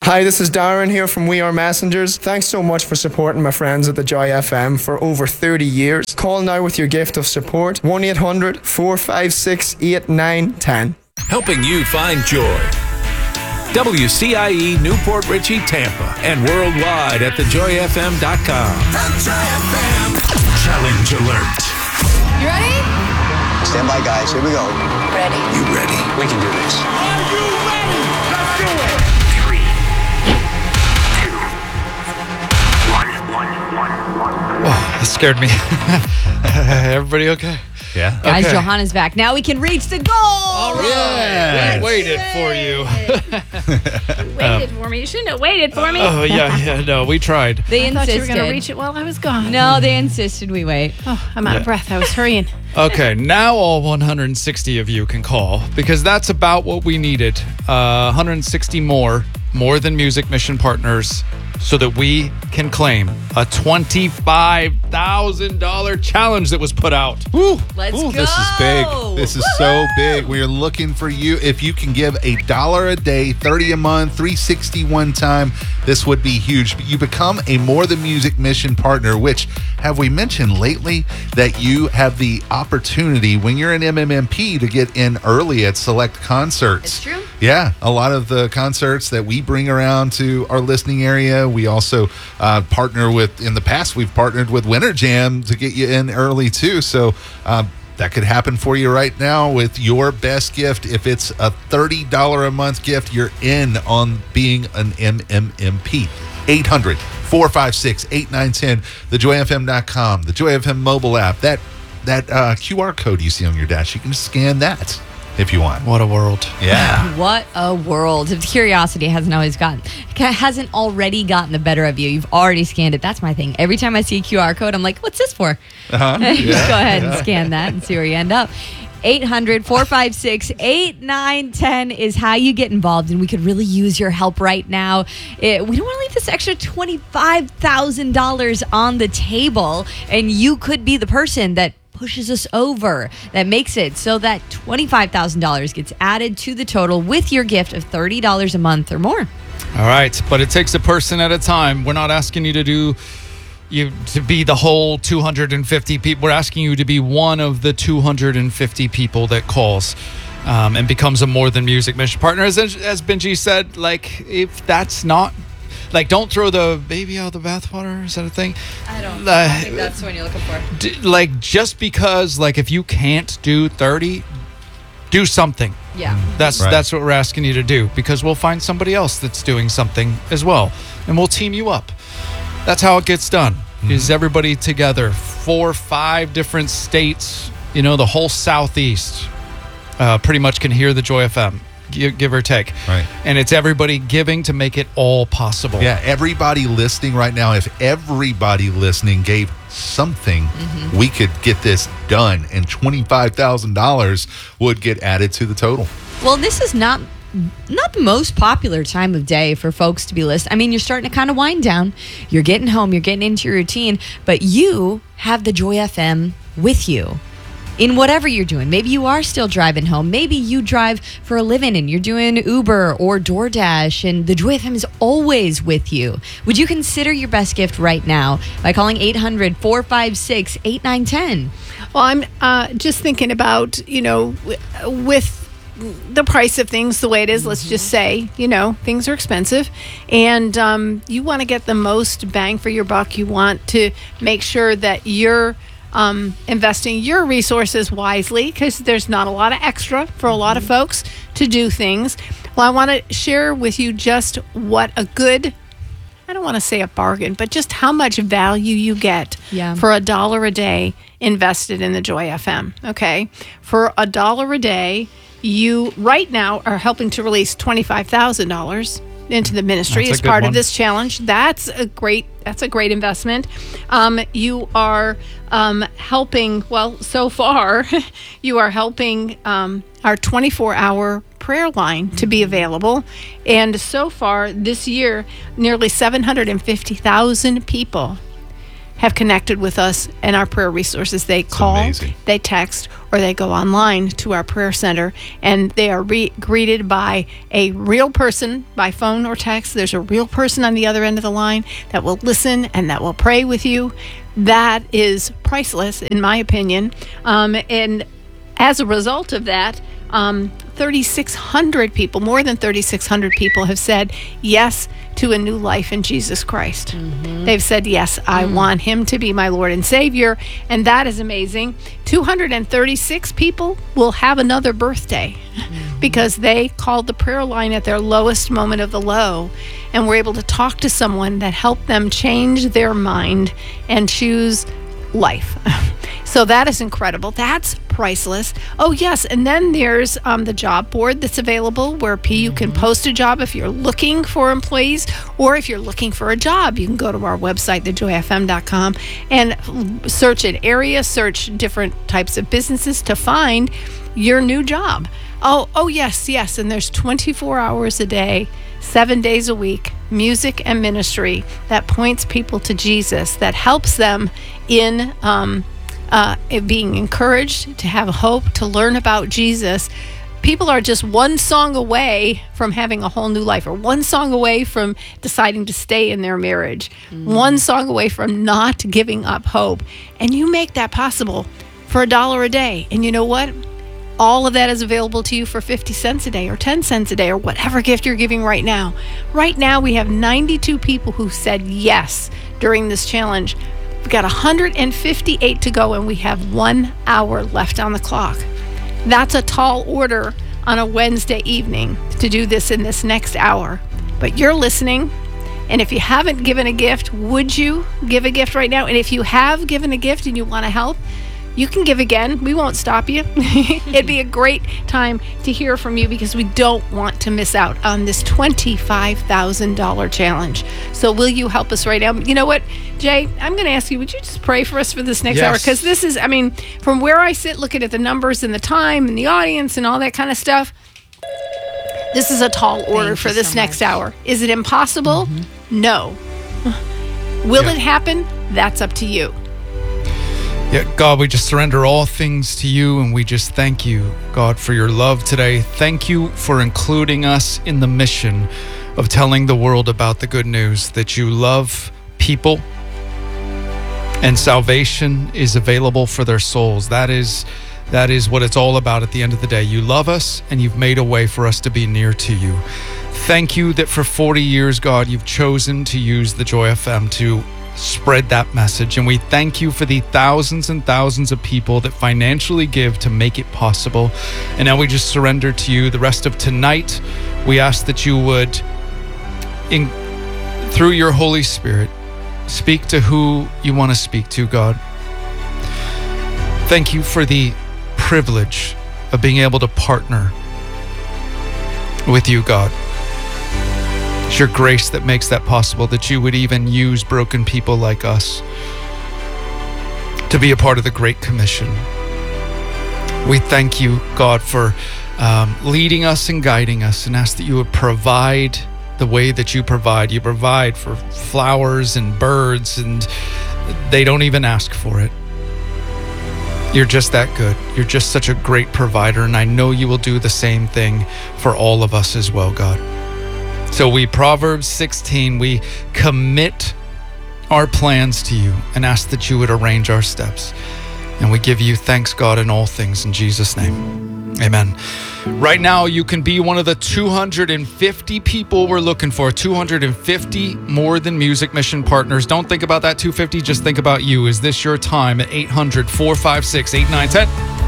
Hi, this is Darren here from We Are Messengers. Thanks so much for supporting my friends at the Joy FM for over 30 years. Call now with your gift of support. 1-800-456-8910. Helping you find joy. WCIE Newport Richey, Tampa, and worldwide at thejoyfm.com. The Joy FM Challenge Alert. You ready? Stand by, guys. Here we go. Ready. You ready? We can do this. Are you ready? Let's do it. 3, 2, 1. Oh, that scared me. Everybody okay? Yeah. Guys, Okay. Johanna's back. Now we can reach the goal. All right. Yes. We waited for you. Waited for me. You shouldn't have waited for me. Oh, yeah, no, we tried. They I thought insisted. you were going to reach it while I was gone. No, they insisted we wait. Oh, I'm out of breath. I was hurrying. Okay, now all 160 of you can call because that's about what we needed. 160 more than Music Mission partners so that we can claim a $25,000 challenge that was put out. Woo. Let's go. This is big. This is so big. We're looking for you. If you can give $1 a day, 30 a month, 360 one time, this would be huge. You become a More Than Music Mission partner, which have we mentioned lately that you have the opportunity when you're an MMMP to get in early at select concerts. It's true. Yeah, a lot of the concerts that we bring around to our listening area, we also partner with, in the past, we've partnered with Winter Jam to get you in early too. So that could happen for you right now with your best gift. If it's a $30 a month gift, you're in on being an MMMP. 800-456-8910, thejoyfm.com, the Joy FM mobile app. That QR code you see on your dash, you can scan that if you want. What a world. Yeah. What a world. If curiosity hasn't already gotten the better of you, you've already scanned it. That's my thing. Every time I see a QR code, I'm like, what's this for? Uh-huh. Just go ahead and scan that and see where you end up. 800-456-8910 is how you get involved, and we could really use your help right now. We don't want to leave this extra $25,000 on the table, and you could be the person that pushes us over, that makes it so that $25,000 gets added to the total with your gift of $30 a month or more. All right, but it takes a person at a time. We're not asking you to be the whole 250 people. We're asking you to be one of the 250 people that calls and becomes a More Than Music Mission partner. As Benji said, like, if that's not, like, don't throw the baby out of the bathwater. Is that a thing? I don't think that's what you're looking for. Just because, like, if you can't do 30, do something. Yeah. That's Right. what we're asking you to do, because we'll find somebody else that's doing something as well, and we'll team you up. That's how it gets done. Is everybody together? 4 or 5 different states, the whole Southeast pretty much can hear the Joy FM, give or take. Right. And it's everybody giving to make it all possible. Yeah, everybody listening right now, if everybody listening gave something, we could get this done, and $25,000 would get added to the total. Well, this is not the most popular time of day for folks to be listening. I mean, you're starting to kind of wind down. You're getting home. You're getting into your routine. But you have the Joy FM with you in whatever you're doing. Maybe you are still driving home. Maybe you drive for a living and you're doing Uber or DoorDash, and the Joy FM is always with you. Would you consider your best gift right now by calling 800-456-8910? Well, I'm just thinking about, with the price of things the way it is, let's just say, things are expensive, and you want to get the most bang for your buck. You want to make sure that you're investing your resources wisely, because there's not a lot of extra for a lot of folks to do things. Well, I want to share with you just what a good, I don't want to say a bargain, but just how much value you get for $1 a day invested in the Joy FM. Okay. For $1 a day, you right now are helping to release $25,000 into the ministry as part of this challenge. That's a great investment. You are helping, so far, you are helping our 24-hour prayer line to be available. And so far this year, nearly 750,000 people have connected with us and our prayer resources. They call, amazing. they text, or they go online to our prayer center, and they are greeted by a real person by phone or text. There's a real person on the other end of the line that will listen and that will pray with you. That is priceless, in my opinion. And as a result of that, 3,600 people, more than 3,600 people have said yes to a new life in Jesus Christ. They've said, yes, I want him to be my Lord and Savior. And that is amazing. 236 people will have another birthday because they called the prayer line at their lowest moment of the low and were able to talk to someone that helped them change their mind and choose life. So that is incredible. That's priceless. Oh, yes. And then there's the job board that's available where you can post a job if you're looking for employees, or if you're looking for a job, you can go to our website, thejoyfm.com, and search an area, search different types of businesses to find your new job. Oh, yes. And there's 24 hours a day, 7 days a week, music and ministry that points people to Jesus, that helps them in being encouraged, to have hope, to learn about Jesus. People are just one song away from having a whole new life, or one song away from deciding to stay in their marriage, one song away from not giving up hope. And you make that possible for $1 a day. And you know what? All of that is available to you for 50 cents a day or 10 cents a day or whatever gift you're giving right now. Right now, we have 92 people who said yes during this challenge. We've got 158 to go, and we have 1 hour left on the clock. That's a tall order on a Wednesday evening to do this in this next hour. But you're listening, and if you haven't given a gift, would you give a gift right now? And if you have given a gift and you want to help, you can give again. We won't stop you. It'd be a great time to hear from you because we don't want to miss out on this $25,000 challenge. So will you help us right now? You know what, Jay? I'm going to ask you, would you just pray for us for this next hour? Because this is, from where I sit, looking at the numbers and the time and the audience and all that kind of stuff, this is a tall order for this next hour. Is it impossible? No. Will it happen? That's up to you. Yeah, God, we just surrender all things to you, and we just thank you, God, for your love today. Thank you for including us in the mission of telling the world about the good news, that you love people and salvation is available for their souls. That is what it's all about at the end of the day. You love us, and you've made a way for us to be near to you. Thank you that for 40 years, God, you've chosen to use the Joy FM to spread that message. And we thank you for the thousands and thousands of people that financially give to make it possible. And now we just surrender to you the rest of tonight. We ask that you would, through your Holy Spirit, speak to who you want to speak to, God. Thank you for the privilege of being able to partner with you, God. It's your grace that makes that possible, that you would even use broken people like us to be a part of the Great Commission. We thank you, God, for leading us and guiding us, and ask that you would provide the way that you provide. You provide for flowers and birds, and they don't even ask for it. You're just that good. You're just such a great provider, and I know you will do the same thing for all of us as well, God. So we, Proverbs 16, we commit our plans to you and ask that you would arrange our steps. And we give you thanks, God, in all things, in Jesus' name. Amen. Right now, you can be one of the 250 people we're looking for. 250 More Than Music Mission partners. Don't think about that 250, just think about you. Is this your time at 800-456-8910?